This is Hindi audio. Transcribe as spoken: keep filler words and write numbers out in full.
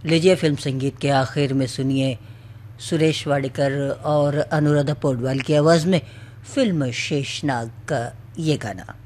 लीजिए फिल्म संगीत के आखिर में सुनिए सुरेश वाडकर और अनुराधा पौडवाल की आवाज़ में फिल्म शेषनाग का ये गाना।